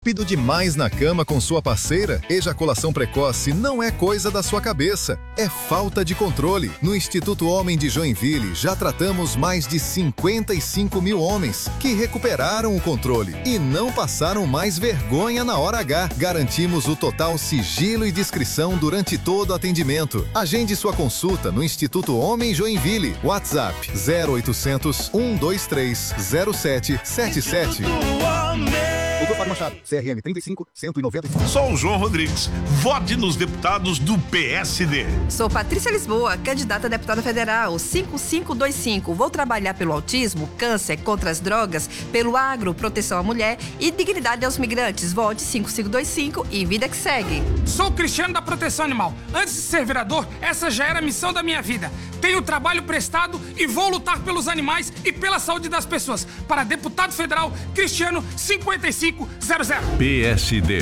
rápido demais na cama com sua parceira? Ejaculação precoce não é coisa da sua cabeça, é falta de controle. No Instituto Homem de Joinville, já tratamos mais de 55 mil homens que recuperaram o controle e não passaram mais vergonha na hora H. Garantimos o total sigilo e discrição durante todo o atendimento. Agende sua consulta no Instituto Homem Joinville. WhatsApp 0800 123 0777. Doutor Fábio Machado, CRM 35 195. Sou o João Rodrigues. Vote nos deputados do PSD. Sou Patrícia Lisboa, candidata a deputada federal, 5525. Vou trabalhar pelo autismo, câncer, contra as drogas, pelo agro, proteção à mulher e dignidade aos migrantes. Vote 5525 e vida que segue. Sou Cristiano da Proteção Animal. Antes de ser vereador, essa já era a missão da minha vida. Tenho trabalho prestado e vou lutar pelos animais e pela saúde das pessoas. Para deputado federal, Cristiano 5500. PSD.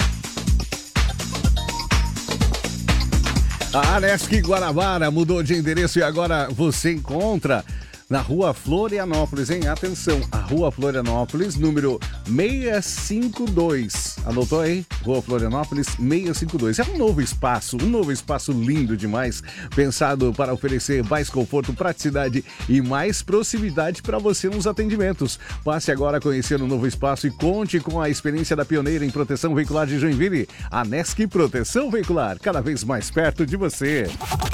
A Anesc Guanabara mudou de endereço e agora você encontra na Rua Florianópolis, hein? Atenção, a Rua Florianópolis, número 652. Anotou aí? Rua Florianópolis 652. É um novo espaço lindo demais, pensado para oferecer mais conforto, praticidade e mais proximidade para você nos atendimentos. Passe agora a conhecer o novo espaço e conte com a experiência da pioneira em proteção veicular de Joinville. Anesc Proteção Veicular, cada vez mais perto de você.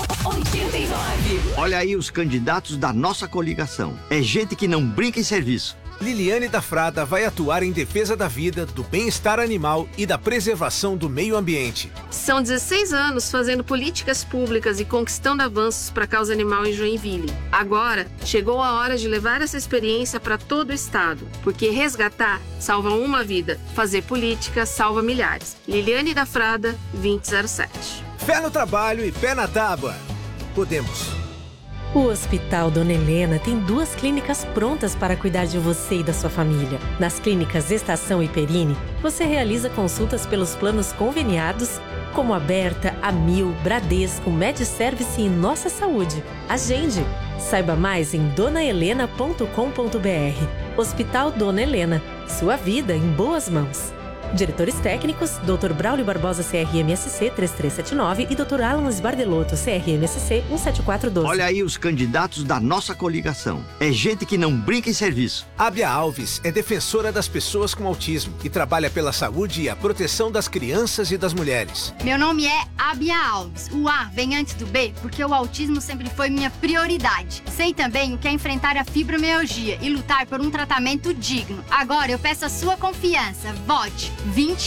89. Olha aí os candidatos da nossa coligação. É gente que não brinca em serviço. Liliane da Frada vai atuar em defesa da vida, do bem-estar animal e da preservação do meio ambiente. São 16 anos fazendo políticas públicas e conquistando avanços para a causa animal em Joinville. Agora, chegou a hora de levar essa experiência para todo o estado, porque resgatar salva uma vida, fazer política salva milhares. Liliane da Frada, 2007. Fé no trabalho e pé na tábua. Podemos. O Hospital Dona Helena tem 2 clínicas prontas para cuidar de você e da sua família. Nas clínicas Estação e Perini, você realiza consultas pelos planos conveniados, como Aberta, Amil, Bradesco, MedService e Nossa Saúde. Agende! Saiba mais em donahelena.com.br. Hospital Dona Helena. Sua vida em boas mãos. Diretores técnicos, Dr. Braulio Barbosa, CRMSC 3379 e Dr. Alan Sbardelotto, CRMSC 17412. Olha aí os candidatos da nossa coligação. É gente que não brinca em serviço. Ábia Alves é defensora das pessoas com autismo e trabalha pela saúde e a proteção das crianças e das mulheres. Meu nome é Ábia Alves. O A vem antes do B porque o autismo sempre foi minha prioridade. Sei também o que é enfrentar a fibromialgia e lutar por um tratamento digno. Agora eu peço a sua confiança. Vote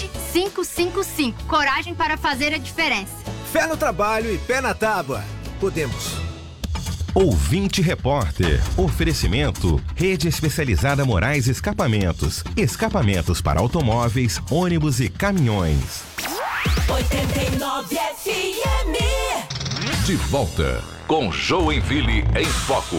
20555. Coragem para fazer a diferença. Fé no trabalho e pé na tábua. Podemos. Ouvinte Repórter. Oferecimento. Rede especializada Moraes Escapamentos. Escapamentos para automóveis, ônibus e caminhões. 89 FM. De volta com Joinville em Foco.